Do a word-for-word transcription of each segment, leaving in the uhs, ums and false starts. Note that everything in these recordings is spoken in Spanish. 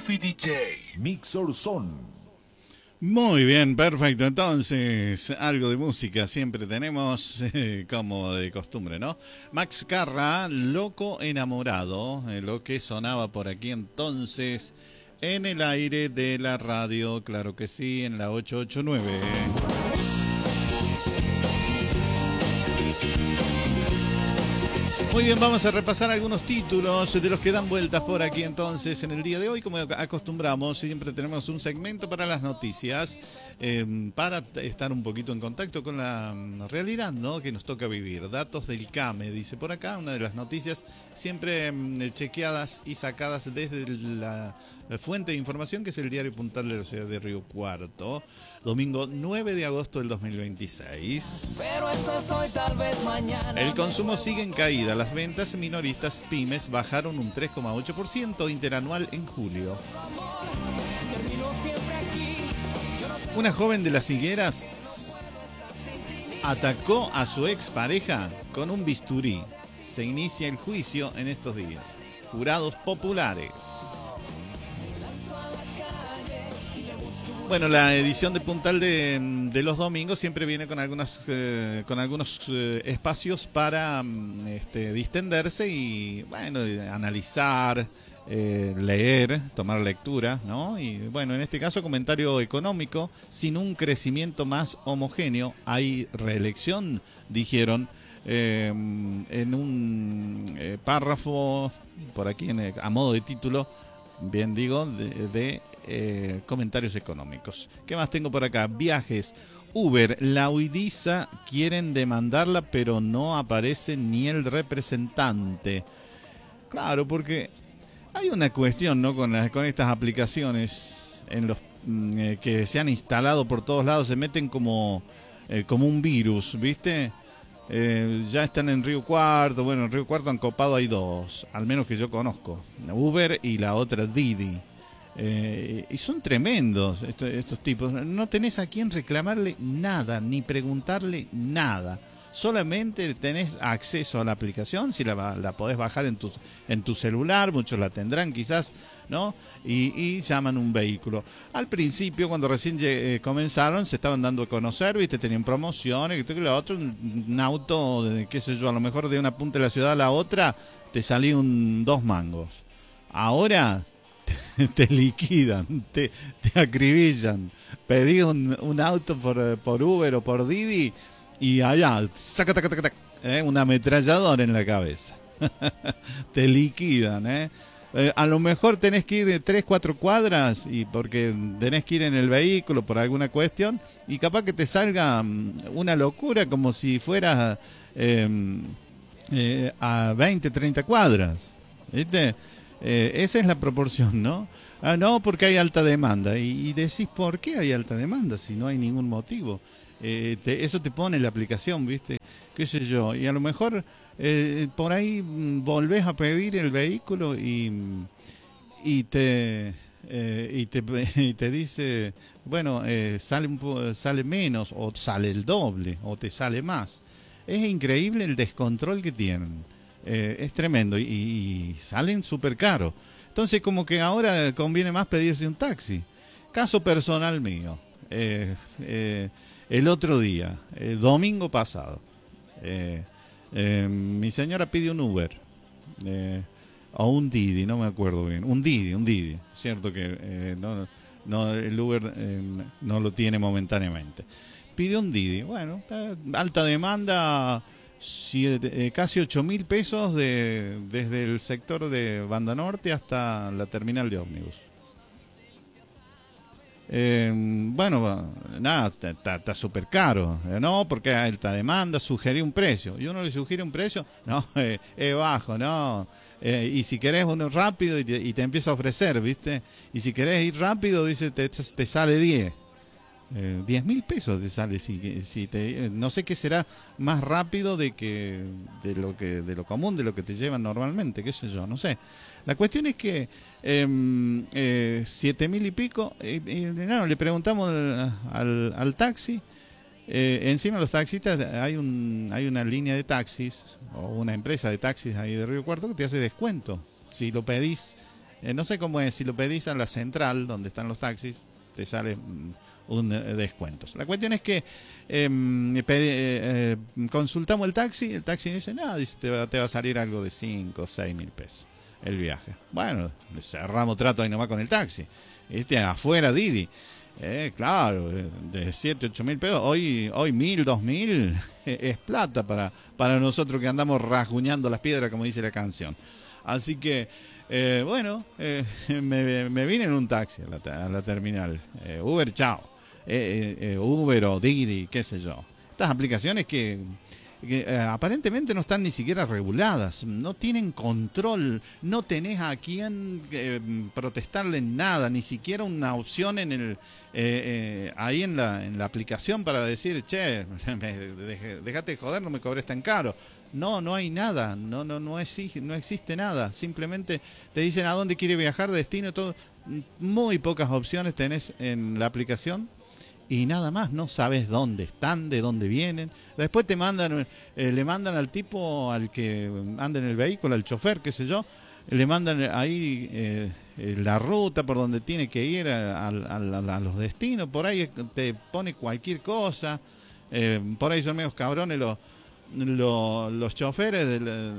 Goofy D J. Mixer Son. Muy bien, perfecto. Entonces, algo de música siempre tenemos, eh, como de costumbre, ¿no? Max Carra, Loco Enamorado, eh, lo que sonaba por aquí entonces en el aire de la radio, claro que sí, en la ochocientos ochenta y nueve. Muy bien, vamos a repasar algunos títulos de los que dan vueltas por aquí entonces en el día de hoy. Como acostumbramos, siempre tenemos un segmento para las noticias, eh, para estar un poquito en contacto con la realidad, ¿no?, que nos toca vivir. Datos del CAME, dice por acá, una de las noticias siempre eh, chequeadas y sacadas desde la, la fuente de información, que es el Diario Puntal de la ciudad de Río Cuarto. Domingo nueve de agosto del dos mil veintiséis. Pero esto es hoy, tal vez mañana. El consumo sigue en caída. Las ventas minoristas pymes bajaron un tres coma ocho por ciento interanual en julio. Una joven de Las Higueras atacó a su expareja con un bisturí. Se inicia el juicio en estos días. Jurados populares. Bueno, la edición de Puntal de, de los domingos siempre viene con algunas eh, con algunos eh, espacios para este, distenderse y, bueno, analizar, eh, leer, tomar lectura, ¿no? Y, bueno, en este caso, comentario económico. Sin un crecimiento más homogéneo, hay reelección, dijeron eh, en un eh, párrafo, por aquí en, a modo de título, bien digo, de... de Eh, comentarios económicos. ¿Qué más tengo por acá? Viajes. Uber, la Uidiza quieren demandarla, pero no aparece ni el representante. Claro, porque hay una cuestión, ¿no?, con, las, con estas aplicaciones en los eh, que se han instalado por todos lados, se meten como, eh, como un virus, ¿viste? Eh, ya están en Río Cuarto. Bueno, en Río Cuarto han copado, hay dos, al menos que yo conozco, Uber y la otra Didi. Eh, y son tremendos estos, estos tipos. No tenés a quién reclamarle nada, ni preguntarle nada. Solamente tenés acceso a la aplicación, si la, la podés bajar en tu, en tu celular, muchos la tendrán quizás, ¿no? Y, y llaman un vehículo. Al principio, cuando recién eh, comenzaron, se estaban dando a conocer, ¿viste? Tenían promociones, y lo otro, un, un auto, de, qué sé yo, a lo mejor de una punta de la ciudad a la otra, te salía un dos mangos. Ahora te liquidan, te, te acribillan. Pedí un, un auto por, por Uber o por Didi y allá, saca, taca, taca, taca, ¿eh? Un ametrallador en la cabeza. Te liquidan, ¿eh? Eh, a lo mejor tenés que ir tres, cuatro cuadras y porque tenés que ir en el vehículo por alguna cuestión y capaz que te salga una locura como si fueras eh, eh, a veinte, treinta cuadras, ¿viste? Eh, esa es la proporción, ¿no? Ah, no, porque hay alta demanda. Y, y decís, ¿por qué hay alta demanda si no hay ningún motivo? Eh, te, eso te pone la aplicación, ¿viste? Qué sé yo. Y a lo mejor eh, por ahí volvés a pedir el vehículo y, y, te, eh, y, te, y te dice, bueno, eh, sale, un, sale menos o sale el doble o te sale más. Es increíble el descontrol que tienen. Eh, es tremendo y, y salen súper caros. Entonces como que ahora conviene más pedirse un taxi. Caso personal mío, eh, eh, el otro día, el domingo pasado, eh, eh, mi señora pide un Uber eh, o un Didi, no me acuerdo bien, un Didi, un Didi, cierto que eh, no, no, el Uber eh, no lo tiene momentáneamente. Pide un Didi, bueno, alta demanda. Siete, eh, casi ocho mil pesos de, desde el sector de Banda Norte hasta la terminal de ómnibus. Eh, bueno, nada, está súper caro. Eh, no, porque hay alta demanda, sugerí un precio. Y uno le sugiere un precio, no, es eh, bajo, no. Eh, y si querés uno rápido y te, y te empieza a ofrecer, ¿viste? Y si querés ir rápido, dice, te, te sale diez. Eh, diez mil pesos te sale, si, si te, no sé qué será más rápido de que de lo que de lo común, de lo que te llevan normalmente, qué sé yo, no sé. La cuestión es que eh, eh, siete mil y pico, eh, eh, no, le preguntamos al, al, al taxi, eh, encima los taxistas, hay un hay una línea de taxis o una empresa de taxis ahí de Río Cuarto que te hace descuento si lo pedís Eh, no sé cómo es, si lo pedís a la central, donde están los taxis, te sale mm, un eh, descuento. La cuestión es que eh, eh, consultamos el taxi, el taxi dice, no, dice, te, va, te va a salir algo de cinco o seis mil pesos el viaje. Bueno, cerramos trato ahí nomás con el taxi. Este, afuera Didi. Eh, claro, de siete, ocho mil pesos, hoy, hoy mil, dos mil, es plata para, para nosotros que andamos rasguñando las piedras, como dice la canción. Así que, eh, bueno, eh, me, me vine en un taxi a la, a la terminal. Eh, Uber, chao. Eh, eh, Uber o Didi, qué sé yo. Estas aplicaciones que, que eh, aparentemente no están ni siquiera reguladas, no tienen control, no tenés a quién eh, protestarle en nada, ni siquiera una opción en el eh, eh, ahí en la, en la aplicación para decir, che, me, deje, dejate de joder, no me cobres tan caro. No, no hay nada, no, no, no existe, no existe nada. Simplemente te dicen a dónde quiere viajar, destino, todo. Muy pocas opciones tenés en la aplicación y nada más, no sabes dónde están, de dónde vienen. Después te mandan, eh, le mandan al tipo, al que anda en el vehículo, al chofer, qué sé yo, le mandan ahí eh, la ruta por donde tiene que ir a, a, a, a los destinos. Por ahí te pone cualquier cosa. Eh, por ahí son medios cabrones los Los, los choferes de, la,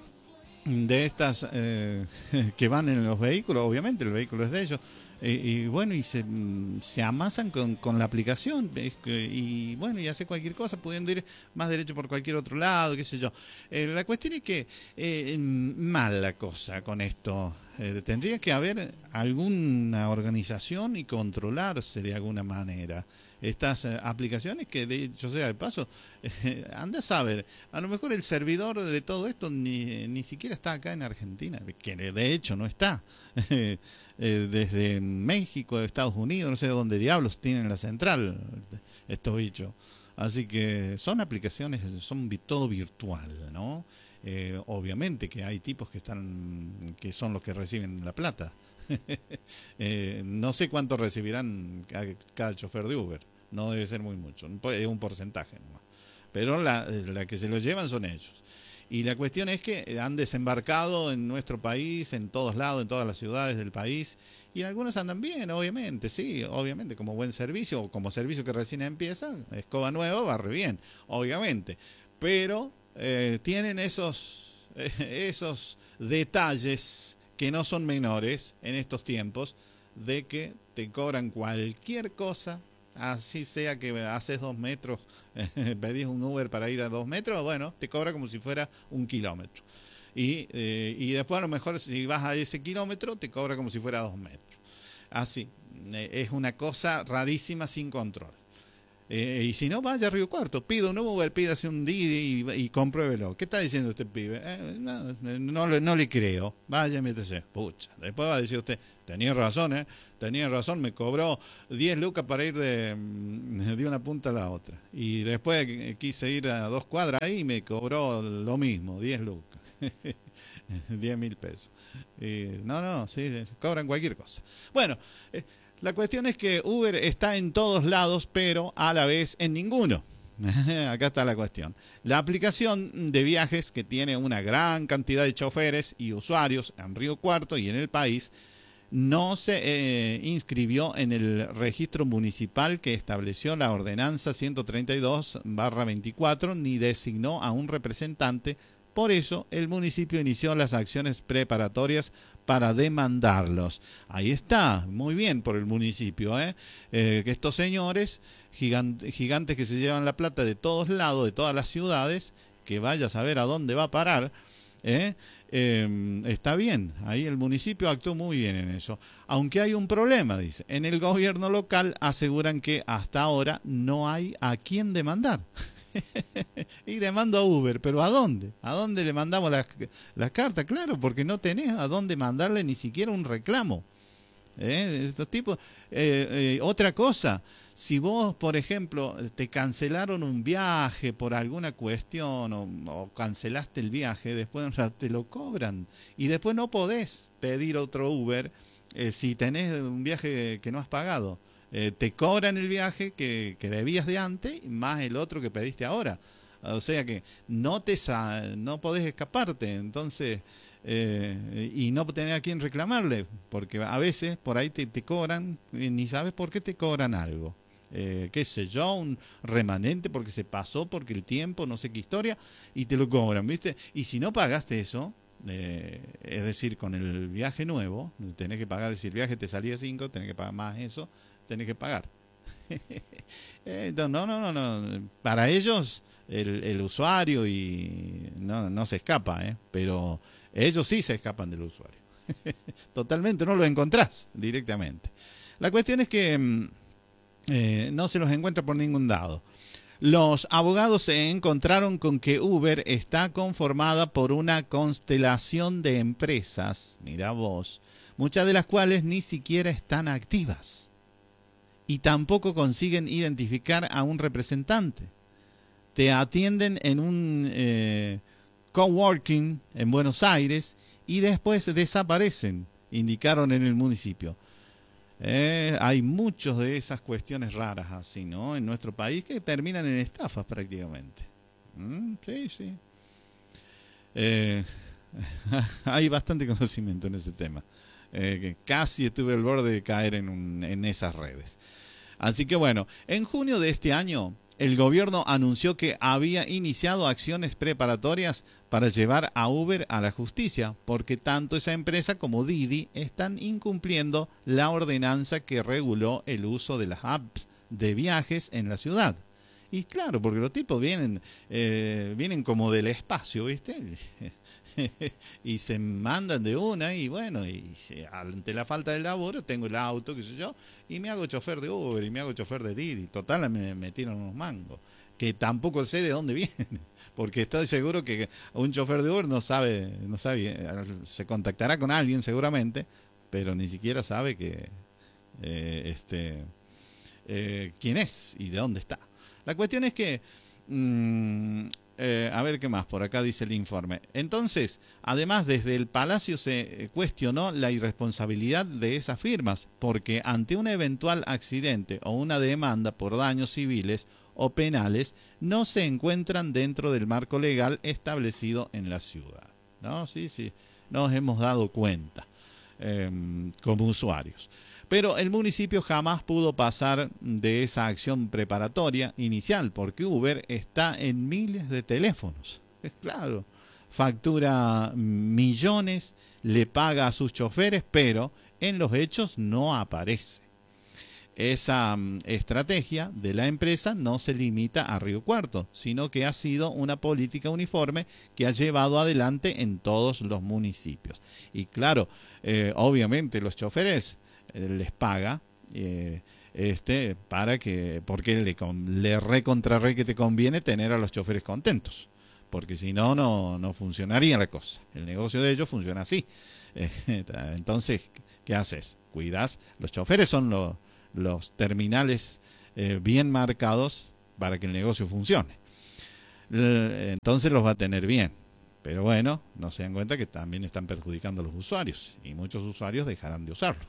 de estas eh, que van en los vehículos, obviamente el vehículo es de ellos, y, y bueno, y se, se amasan con, con la aplicación, y bueno, y hace cualquier cosa, pudiendo ir más derecho por cualquier otro lado, qué sé yo. Eh, la cuestión es que eh, mal la cosa con esto. Eh, tendría que haber alguna organización y controlarse de alguna manera estas eh, aplicaciones que, de hecho sea de paso, eh, anda a saber, a lo mejor el servidor de todo esto ni, ni siquiera está acá en Argentina, que de hecho no está. eh, desde México, Estados Unidos, no sé dónde diablos tienen la central estos bichos. Así que son aplicaciones, son todo virtual, ¿no? Eh, obviamente que hay tipos que están, que son los que reciben la plata. eh, no sé cuánto recibirán cada chofer de Uber, no debe ser muy mucho, es un porcentaje nomás. Pero la, la que se lo llevan son ellos. Y la cuestión es que han desembarcado en nuestro país, en todos lados, en todas las ciudades del país, y algunos andan bien, obviamente, sí, obviamente, como buen servicio, o como servicio que recién empieza, escoba nueva, barre bien, obviamente. Pero eh, tienen esos, eh, esos detalles que no son menores en estos tiempos, de que te cobran cualquier cosa, así sea que haces dos metros, pedís un Uber para ir a dos metros, bueno, te cobra como si fuera un kilómetro. Y, eh, y después a lo mejor si vas a ese kilómetro, te cobra como si fuera dos metros. Así, eh, es una cosa rarísima sin control. Eh, y si no, vaya a Río Cuarto, pida un Uber, pídase un Didi y, y compruébelo. ¿Qué está diciendo este pibe? Eh, no, no, no, no le creo. Vaya, métese. Pucha. Después va a decir usted, tenía razón, ¿eh? Tenía razón, me cobró diez lucas para ir de, de una punta a la otra. Y después quise ir a dos cuadras ahí y me cobró lo mismo, diez lucas. diez mil pesos. Y, no, no, sí, cobran cualquier cosa. Bueno, eh, la cuestión es que Uber está en todos lados, pero a la vez en ninguno. Acá está la cuestión. La aplicación de viajes, que tiene una gran cantidad de choferes y usuarios en Río Cuarto y en el país, no se eh, inscribió en el registro municipal que estableció la ordenanza ciento treinta y dos barra veinticuatro, ni designó a un representante. Por eso, el municipio inició las acciones preparatorias para demandarlos. Ahí está, muy bien por el municipio, ¿eh? Eh, que estos señores, gigante, gigantes que se llevan la plata de todos lados, de todas las ciudades, que vaya a saber a dónde va a parar, ¿eh? Eh, está bien, ahí el municipio actuó muy bien en eso. Aunque hay un problema, dice, en el gobierno local aseguran que hasta ahora no hay a quién demandar. Y demando a Uber, pero ¿a dónde? ¿A dónde le mandamos las, las cartas? Claro, porque no tenés a dónde mandarle ni siquiera un reclamo. ¿Eh? Estos tipos. Eh, eh, otra cosa, si vos, por ejemplo, te cancelaron un viaje por alguna cuestión o, o cancelaste el viaje, después te lo cobran y después no podés pedir otro Uber eh, si tenés un viaje que no has pagado. Eh, te cobran el viaje que, que debías de antes más el otro que pediste ahora. O sea que no te no podés escaparte. Entonces, eh, y no tener a quién reclamarle, porque a veces por ahí te, te cobran y ni sabes por qué te cobran algo. Eh, qué sé yo, un remanente porque se pasó, porque el tiempo, no sé qué historia, y te lo cobran, ¿viste? Y si no pagaste eso, eh, es decir, con el viaje nuevo, tenés que pagar, si el viaje te salía cinco, tenés que pagar más eso, tenés que pagar. eh, no, no, no, no, para ellos el, el usuario y no, no se escapa, ¿eh? Pero ellos sí se escapan del usuario. Totalmente, no lo encontrás directamente. La cuestión es que Eh, no se los encuentra por ningún lado. Los abogados se encontraron con que Uber está conformada por una constelación de empresas, mira vos, muchas de las cuales ni siquiera están activas y tampoco consiguen identificar a un representante. Te atienden en un eh, coworking en Buenos Aires y después desaparecen, indicaron en el municipio. Eh, hay muchas de esas cuestiones raras así, ¿no? En nuestro país que terminan en estafas prácticamente. Mm, sí, sí. Eh, hay bastante conocimiento en ese tema. Eh, que casi estuve al borde de caer en, un, en esas redes. Así que bueno, en junio de este año, el gobierno anunció que había iniciado acciones preparatorias para llevar a Uber a la justicia, porque tanto esa empresa como Didi están incumpliendo la ordenanza que reguló el uso de las apps de viajes en la ciudad. Y claro, porque los tipos vienen, eh, vienen como del espacio, ¿viste? Y se mandan de una y bueno, y ante la falta de laburo tengo el auto, qué sé yo, y me hago chofer de Uber y me hago chofer de Didi. Total, me metieron unos mangos, que tampoco sé de dónde vienen, porque estoy seguro que un chofer de Uber no sabe, no sabe, se contactará con alguien seguramente, pero ni siquiera sabe que eh, este eh, quién es y de dónde está. La cuestión es que mmm, Eh, a ver qué más, por acá dice el informe. Entonces, además desde el Palacio se cuestionó la irresponsabilidad de esas firmas, porque ante un eventual accidente o una demanda por daños civiles o penales, no se encuentran dentro del marco legal establecido en la ciudad. ¿No? Sí, sí, nos hemos dado cuenta eh, como usuarios. Pero el municipio jamás pudo pasar de esa acción preparatoria inicial, porque Uber está en miles de teléfonos. Claro, factura millones, le paga a sus choferes, pero en los hechos no aparece. Esa um, estrategia de la empresa no se limita a Río Cuarto, sino que ha sido una política uniforme que ha llevado adelante en todos los municipios. Y claro, eh, obviamente los choferes les paga eh, este para que porque le, le recontra re que te conviene tener a los choferes contentos, porque si no no no funcionaría la cosa. El negocio de ellos funciona así. Eh, entonces, ¿qué haces? Cuidas. Los choferes son lo, los terminales eh, bien marcados para que el negocio funcione. Entonces los va a tener bien. Pero bueno, no se dan cuenta que también están perjudicando a los usuarios y muchos usuarios dejarán de usarlos.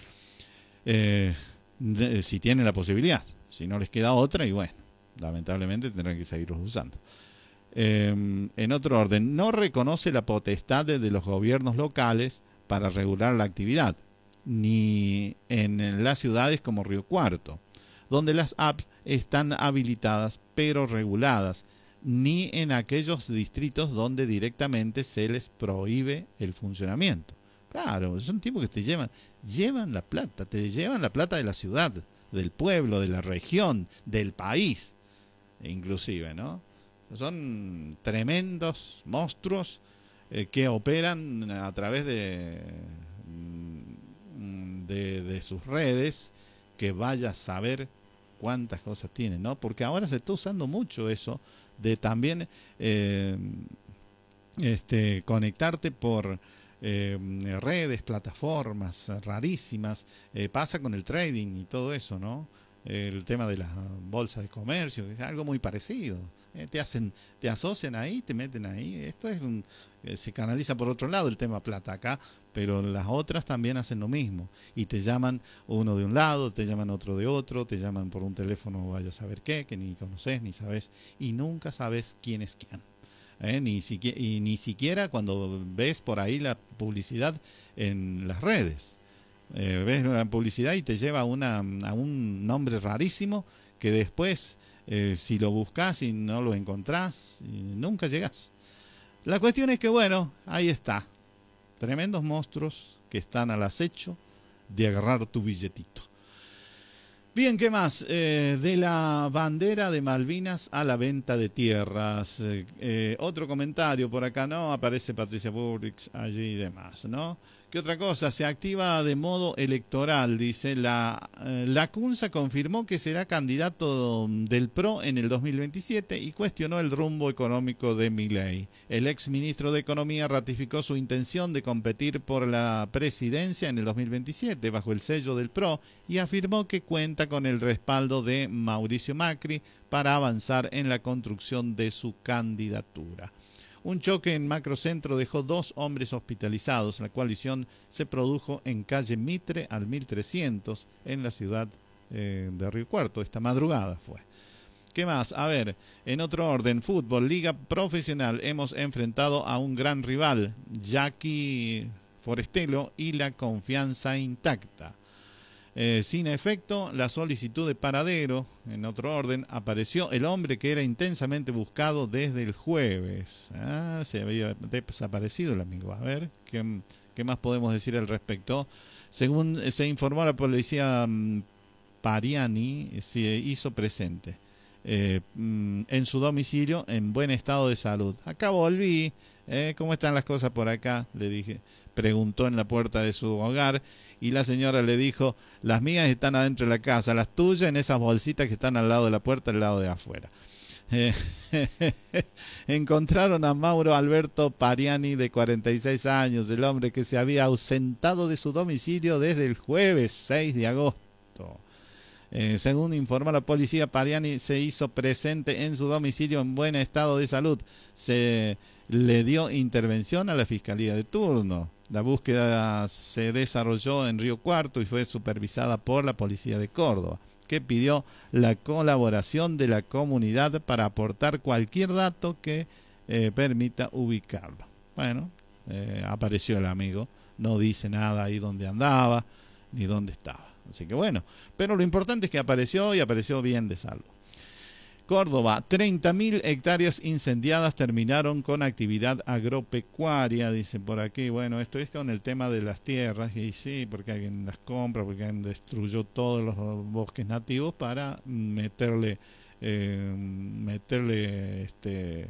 Eh, de, si tienen la posibilidad, si no les queda otra y bueno, lamentablemente tendrán que seguirlos usando. Eh, en otro orden, no reconoce la potestad de los gobiernos locales para regular la actividad, ni en las ciudades como Río Cuarto, donde las apps están habilitadas pero reguladas, ni en aquellos distritos donde directamente se les prohíbe el funcionamiento. Claro, son tipos que te llevan, llevan la plata, te llevan la plata de la ciudad, del pueblo, de la región, del país, inclusive, ¿no? Son tremendos monstruos eh, que operan a través de, de, de sus redes, que vaya a saber cuántas cosas tienen, ¿no? Porque ahora se está usando mucho eso de también eh, este, conectarte por Eh, redes, plataformas rarísimas, eh, pasa con el trading y todo eso, ¿no? El tema de las bolsas de comercio, es algo muy parecido. Eh, te hacen, te asocian ahí, te meten ahí. Esto es un, eh, se canaliza por otro lado el tema plata acá, pero las otras también hacen lo mismo. Y te llaman uno de un lado, te llaman otro de otro, te llaman por un teléfono, vaya a saber qué, que ni conoces ni sabes, y nunca sabes quién es quién. ¿eh? Ni siquiera, y ni siquiera cuando ves por ahí la publicidad en las redes. Eh, ves la publicidad y te lleva a, una, a un nombre rarísimo que después, eh, si lo buscas y no lo encontrás, nunca llegás. La cuestión es que, bueno, ahí está. Tremendos monstruos que están al acecho de agarrar tu billetito. Bien, ¿qué más? Eh, de la bandera de Malvinas a la venta de tierras. Eh, eh, otro comentario por acá, ¿no? Aparece Patricia Bullrich allí y demás, ¿no? ¿Qué otra cosa? Se activa de modo electoral, dice. La, eh, la CUNSA confirmó que será candidato del P R O en el dos mil veintisiete y cuestionó el rumbo económico de Milei. El ex ministro de Economía ratificó su intención de competir por la presidencia en el dos mil veintisiete bajo el sello del P R O y afirmó que cuenta con el respaldo de Mauricio Macri para avanzar en la construcción de su candidatura. Un choque en Macrocentro dejó dos hombres hospitalizados. La colisión se produjo en calle Mitre al mil trescientos en la ciudad eh, de Río Cuarto. Esta madrugada fue. ¿Qué más? A ver, en otro orden, fútbol, liga profesional. Hemos enfrentado a un gran rival, Jackie Forestelo, y la confianza intacta. Eh, sin efecto, la solicitud de paradero. En otro orden, apareció el hombre que era intensamente buscado desde el jueves. Ah, se había desaparecido el amigo. A ver, ¿qué, qué más podemos decir al respecto? Según se informó la policía, Pariani se hizo presente eh, en su domicilio en buen estado de salud. Acá volví. Eh, ¿Cómo están las cosas por acá? Le dije. Preguntó en la puerta de su hogar y la señora le dijo: las mías están adentro de la casa, las tuyas en esas bolsitas que están al lado de la puerta, al lado de afuera. Eh, encontraron a Mauro Alberto Pariani, de cuarenta y seis años, el hombre que se había ausentado de su domicilio desde el jueves seis de agosto. Eh, según informó la policía, Pariani se hizo presente en su domicilio en buen estado de salud. Se le dio intervención a la fiscalía de turno. La búsqueda se desarrolló en Río Cuarto y fue supervisada por la policía de Córdoba, que pidió la colaboración de la comunidad para aportar cualquier dato que eh, permita ubicarlo. Bueno, eh, apareció el amigo, no dice nada ahí dónde andaba ni dónde estaba. Así que bueno, pero lo importante es que apareció y apareció bien de salvo. Córdoba, treinta mil hectáreas incendiadas terminaron con actividad agropecuaria, dice por aquí. Bueno, esto es con el tema de las tierras, y sí, porque alguien las compra, porque alguien destruyó todos los bosques nativos para meterle, eh, meterle este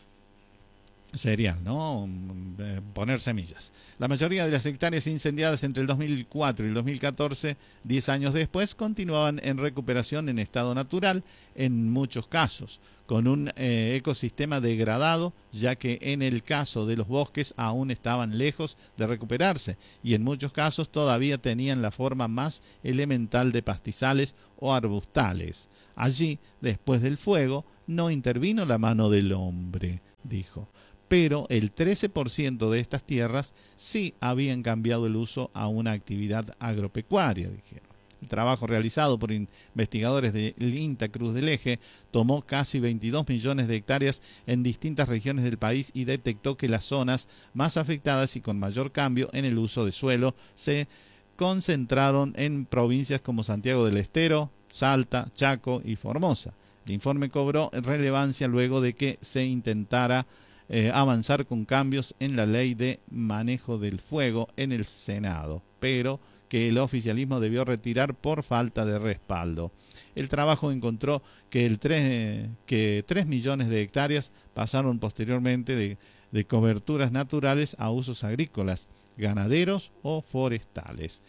cereal, ¿no? Poner semillas. La mayoría de las hectáreas incendiadas entre el dos mil cuatro y el dos mil catorce, diez años después, continuaban en recuperación en estado natural en muchos casos, con un eh, ecosistema degradado, ya que en el caso de los bosques aún estaban lejos de recuperarse y en muchos casos todavía tenían la forma más elemental de pastizales o arbustales. Allí, después del fuego, no intervino la mano del hombre, dijo. Pero el trece por ciento de estas tierras sí habían cambiado el uso a una actividad agropecuaria, dijeron. El trabajo realizado por investigadores del INTA Cruz del Eje tomó casi veintidós millones de hectáreas en distintas regiones del país y detectó que las zonas más afectadas y con mayor cambio en el uso de suelo se concentraron en provincias como Santiago del Estero, Salta, Chaco y Formosa. El informe cobró relevancia luego de que se intentara Eh, avanzar con cambios en la ley de manejo del fuego en el Senado, pero que el oficialismo debió retirar por falta de respaldo. El trabajo encontró que, el tres, que tres millones de hectáreas pasaron posteriormente de, de coberturas naturales a usos agrícolas, ganaderos o forestales.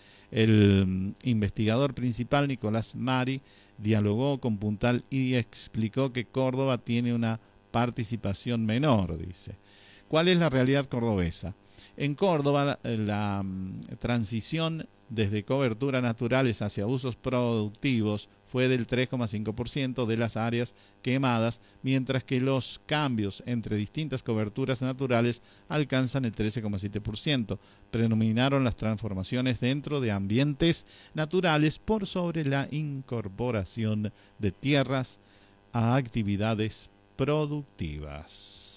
El investigador principal, Nicolás Mari, dialogó con Puntal y explicó que Córdoba tiene una participación menor, dice. ¿Cuál es la realidad cordobesa? En Córdoba, la um, transición desde coberturas naturales hacia usos productivos fue del tres coma cinco por ciento de las áreas quemadas, mientras que los cambios entre distintas coberturas naturales alcanzan el trece coma siete por ciento. Predominaron las transformaciones dentro de ambientes naturales por sobre la incorporación de tierras a actividades productivas.